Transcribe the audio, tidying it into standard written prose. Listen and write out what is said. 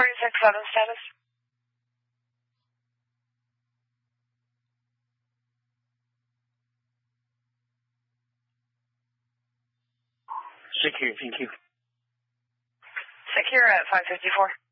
Recording 6-7 status. Secure, thank you. Secure at 554.